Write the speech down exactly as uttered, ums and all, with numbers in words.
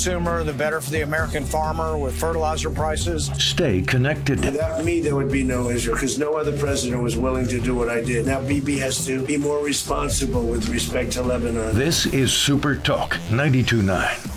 consumer, the better for the American farmer with fertilizer prices. Stay connected. Without me, there would be no Israel because no other president was willing to do what I did. Now Bibi has to be more responsible with respect to Lebanon. This is Super Talk ninety-two point nine.